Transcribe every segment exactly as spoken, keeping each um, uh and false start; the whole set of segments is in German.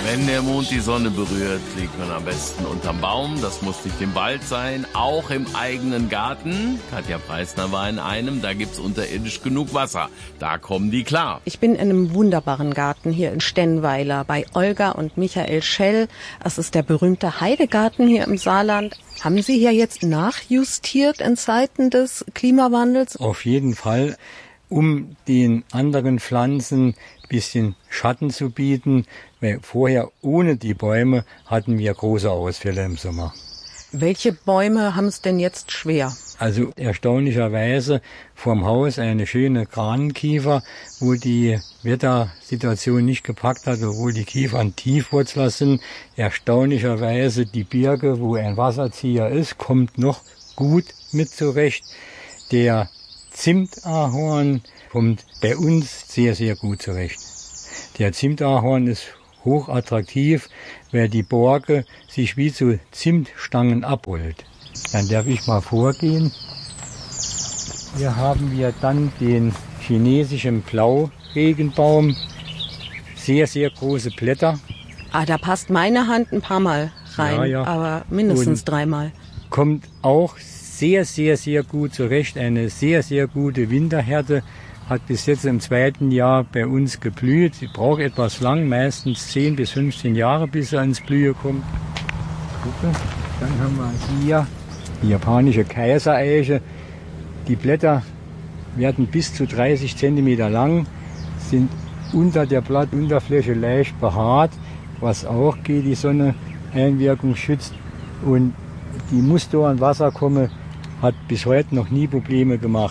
Wenn der Mond die Sonne berührt, liegt man am besten unterm Baum. Das muss nicht im Wald sein, auch im eigenen Garten. Katja Preisner war in einem, da gibt's unterirdisch genug Wasser. Da kommen die klar. Ich bin in einem wunderbaren Garten hier in Stennweiler bei Olga und Michael Schell. Das ist der berühmte Heidegarten hier im Saarland. Haben Sie hier jetzt nachjustiert in Zeiten des Klimawandels? Auf jeden Fall, um den anderen Pflanzen ein bisschen Schatten zu bieten, weil vorher ohne die Bäume hatten wir große Ausfälle im Sommer. Welche Bäume haben es denn jetzt schwer? Also erstaunlicherweise vorm Haus eine schöne Granenkiefer, wo die Wettersituation nicht gepackt hat, obwohl die Kiefern Tiefwurzler sind. Erstaunlicherweise die Birke, wo ein Wasserzieher ist, kommt noch gut mit zurecht. Der Zimtahorn kommt bei uns sehr, sehr gut zurecht. Der Zimtahorn ist hochattraktiv, weil die Borke sich wie so Zimtstangen abrollt. Dann darf ich mal vorgehen. Hier haben wir dann den chinesischen Blauregenbaum. Sehr, sehr große Blätter. Ah, da passt meine Hand ein paar Mal rein, Ja, ja. aber mindestens Und dreimal. Kommt auch sehr, sehr, sehr gut zurecht. Eine sehr, sehr gute Winterhärte. Hat bis jetzt im zweiten Jahr bei uns geblüht. Sie braucht etwas lang, meistens zehn bis fünfzehn Jahre, bis sie ans Blühen kommt. Gucke. Dann haben wir hier die japanische Kaisereiche. Die Blätter werden bis zu dreißig Zentimeter lang, sind unter der Blattunterfläche leicht behaart, was auch gegen die Sonneneinwirkung schützt. Und die muss da an Wasser kommen, hat bis heute noch nie Probleme gemacht.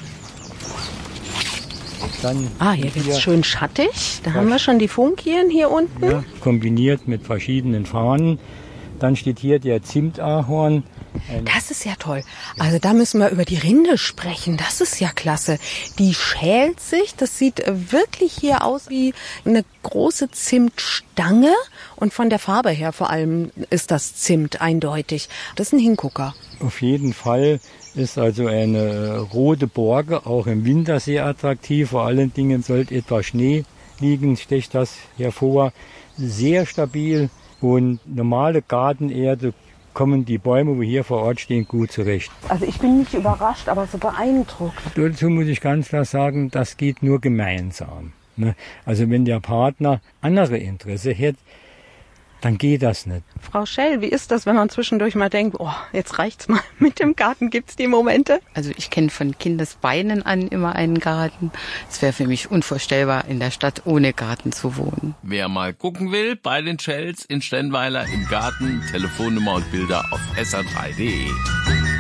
Dann Ah, hier wird's schön schattig. Da haben wir schon die Funkien hier unten. Ja, kombiniert mit verschiedenen Farnen. Dann steht hier der Zimtahorn. Das ist ja toll. Also da müssen wir über die Rinde sprechen. Das ist ja klasse. Die schält sich. Das sieht wirklich hier aus wie eine große Zimtstange. Und von der Farbe her vor allem ist das Zimt eindeutig. Das ist ein Hingucker. Auf jeden Fall ist also eine rote Borke auch im Winter sehr attraktiv. Vor allen Dingen sollte etwas Schnee liegen, stecht das hervor. Sehr stabil und normale Gartenerde kommen die Bäume, die hier vor Ort stehen, gut zurecht. Also ich bin nicht überrascht, aber so beeindruckt. Dazu muss ich ganz klar sagen, das geht nur gemeinsam. Also wenn der Partner andere Interesse hätte, dann geht das nicht. Frau Schell, wie ist das, wenn man zwischendurch mal denkt, oh, jetzt reicht's mal mit dem Garten? Gibt's die Momente? Also ich kenne von Kindesbeinen an immer einen Garten. Es wäre für mich unvorstellbar, in der Stadt ohne Garten zu wohnen. Wer mal gucken will, bei den Shells in Stennweiler im Garten, Telefonnummer und Bilder auf S R drei punkt de.